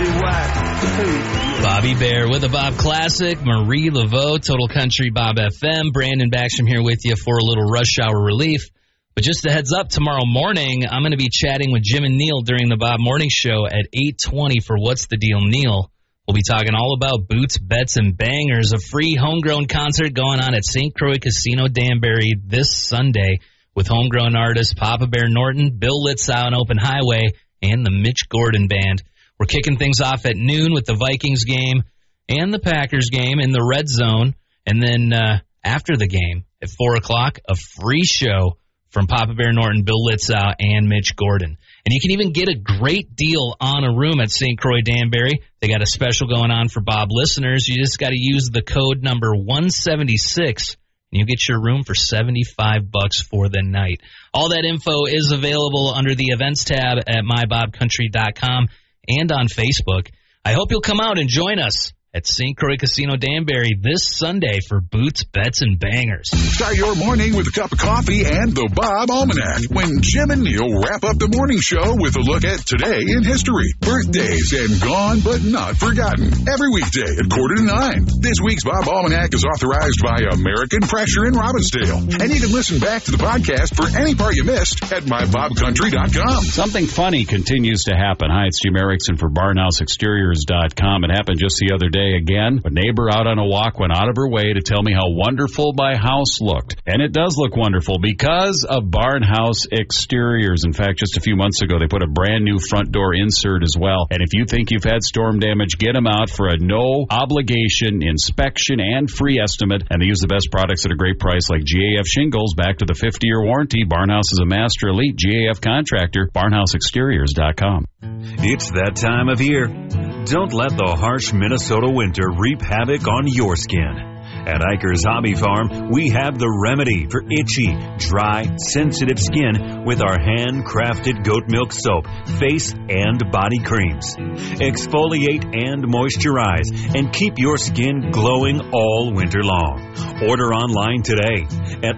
Bobby Bear with a Bob Classic, Marie Laveau, Total Country Bob FM. Brandon Backstrom here with you for a little rush hour relief. But just a heads up, tomorrow morning, I'm going to be chatting with Jim and Neil during the Bob Morning Show at 8:20 for What's the Deal, Neil. We'll be talking all about Boots, Bets, and Bangers, a free homegrown concert going on at St. Croix Casino Danbury this Sunday with homegrown artists Papa Bear Norton, Bill Litzow and Open Highway, and the Mitch Gordon Band. We're kicking things off at noon with the Vikings game and the Packers game in the Red Zone. And then after the game at 4 o'clock, a free show from Papa Bear Norton, Bill Litzow, and Mitch Gordon. And you can even get a great deal on a room at St. Croix Danbury. They got a special going on for Bob listeners. You just got to use the code number 176, and you get your room for $75 for the night. All that info is available under the events tab at mybobcountry.com and on Facebook. I hope you'll come out and join us at St. Croix Casino Danbury this Sunday for Boots, Bets, and Bangers. Start your morning with a cup of coffee and the Bob Almanac when Jim and Neil wrap up the morning show with a look at today in history, birthdays, and gone but not forgotten. Every weekday at 8:45. This week's Bob Almanac is authorized by American Pressure in Robbinsdale. And you can listen back to the podcast for any part you missed at mybobcountry.com. Something funny continues to happen. Hi, it's Jim Erickson for BarnhouseExteriors.com. It happened just the other day. Again, a neighbor out on a walk went out of her way to tell me how wonderful my house looked. And it does look wonderful because of Barnhouse Exteriors. In fact, just a few months ago, they put a brand new front door insert as well. And if you think you've had storm damage, get them out for a no-obligation inspection and free estimate. And they use the best products at a great price like GAF shingles back to the 50-year warranty. Barnhouse is a master elite GAF contractor. BarnhouseExteriors.com. It's that time of year. Don't let the harsh Minnesota winter reap havoc on your skin. At Eicher's Hobby Farm, we have the remedy for itchy, dry, sensitive skin with our handcrafted goat milk soap, face and body creams. Exfoliate and moisturize and keep your skin glowing all winter long. Order online today at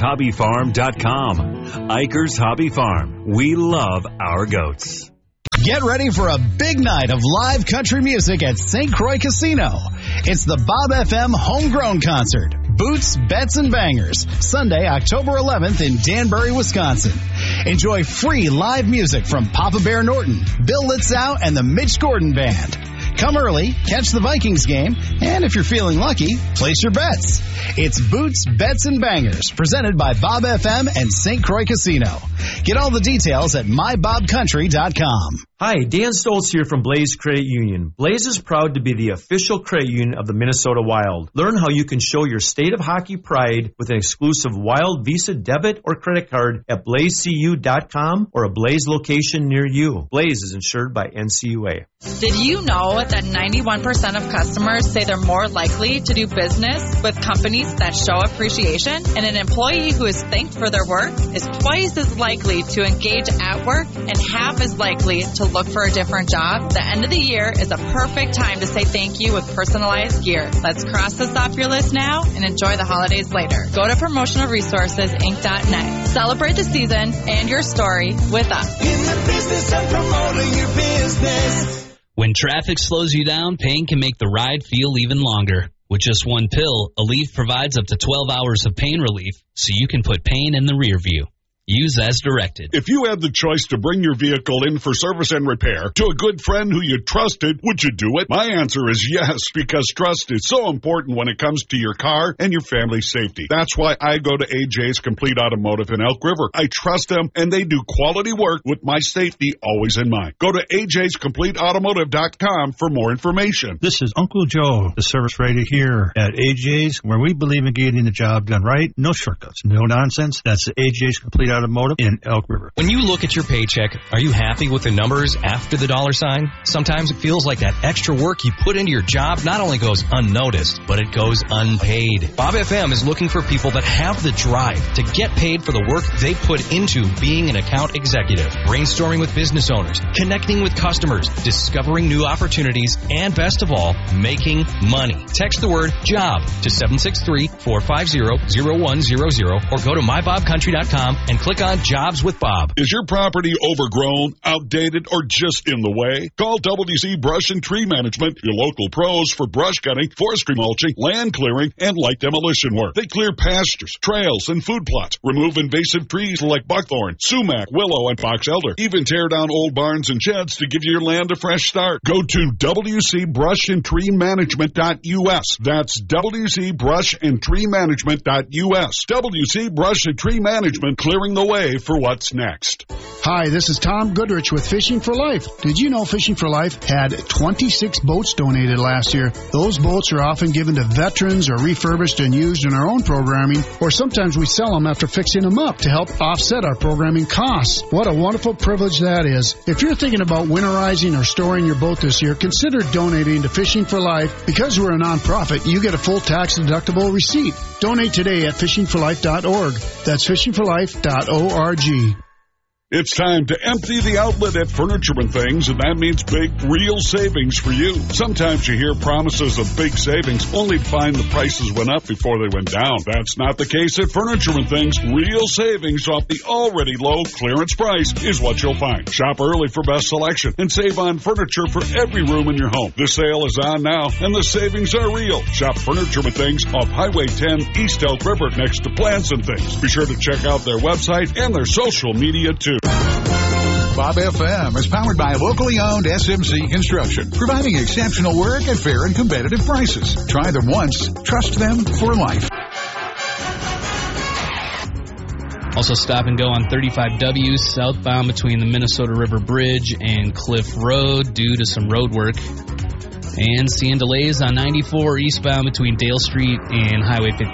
EichersHobbyFarm.com. Eicher's Hobby Farm. We love our goats. Get ready for a big night of live country music at St. Croix Casino. It's the Bob FM Homegrown Concert, Boots, Bets, and Bangers, Sunday, October 11th in Danbury, Wisconsin. Enjoy free live music from Papa Bear Norton, Bill Litzow, and the Mitch Gordon Band. Come early, catch the Vikings game, and if you're feeling lucky, place your bets. It's Boots, Bets, and Bangers, presented by Bob FM and St. Croix Casino. Get all the details at mybobcountry.com. Hi, Dan Stoltz here from Blaze Credit Union. Blaze is proud to be the official credit union of the Minnesota Wild. Learn how you can show your state of hockey pride with an exclusive Wild Visa debit or credit card at blazecu.com or a Blaze location near you. Blaze is insured by NCUA. Did you know that 91% of customers say they're more likely to do business with companies that show appreciation? And an employee who is thanked for their work is twice as likely to engage at work and half as likely to look for a different job. The end of the year is a perfect time to say thank you with personalized gear. Let's cross this off your list now and enjoy the holidays later. Go to promotionalresourcesinc.net. Celebrate the season and your story with us. In the business of promoting your business. When traffic slows you down, pain can make the ride feel even longer. With just one pill, Aleve provides up to 12 hours of pain relief so you can put pain in the rear view. Use as directed. If you had the choice to bring your vehicle in for service and repair to a good friend who you trusted, would you do it? My answer is yes, because trust is so important when it comes to your car and your family's safety. That's why I go to AJ's Complete Automotive in Elk River. I trust them, and they do quality work with my safety always in mind. Go to AJ'sCompleteAutomotive.com for more information. This is Uncle Joe, the service writer here at AJ's, where we believe in getting the job done right. No shortcuts, no nonsense. That's AJ's Complete Automotive in Elk River. When you look at your paycheck, are you happy with the numbers after the dollar sign? Sometimes it feels like that extra work you put into your job not only goes unnoticed, but it goes unpaid. Bob FM is looking for people that have the drive to get paid for the work they put into being an account executive, brainstorming with business owners, connecting with customers, discovering new opportunities, and best of all, making money. Text the word JOB to 763-450-0100 or go to mybobcountry.com and click click on Jobs with Bob. Is your property overgrown, outdated, or just in the way? Call WC Brush and Tree Management, your local pros for brush cutting, forestry mulching, land clearing, and light demolition work. They clear pastures, trails, and food plots, remove invasive trees like buckthorn, sumac, willow, and box elder, even tear down old barns and sheds to give your land a fresh start. Go to WCBrushAndTreeManagement.us. That's WCBrushAndTreeManagement.us. WC Brush and Tree Management, clearing the way for what's next. Hi, this is Tom Goodrich with Fishing for Life. Did you know Fishing for Life had 26 boats donated last year? Those boats are often given to veterans or refurbished and used in our own programming, or sometimes we sell them after fixing them up to help offset our programming costs. What a wonderful privilege that is. If you're thinking about winterizing or storing your boat this year, consider donating to Fishing for Life. Because we're a nonprofit, you get a full tax-deductible receipt. Donate today at fishingforlife.org. That's fishingforlife.org. It's time to empty the outlet at Furniture and Things, and that means big, real savings for you. Sometimes you hear promises of big savings only to find the prices went up before they went down. That's not the case at Furniture and Things. Real savings off the already low clearance price is what you'll find. Shop early for best selection and save on furniture for every room in your home. The sale is on now, and the savings are real. Shop Furniture and Things off Highway 10, East Elk River, next to Plants and Things. Be sure to check out their website and their social media, too. Bob FM is powered by locally owned SMC Construction, providing exceptional work at fair and competitive prices. Try them once, trust them for life. Also stop and go on 35W southbound between the Minnesota River Bridge and Cliff Road due to some road work. And seeing delays on 94 eastbound between Dale Street and Highway 15.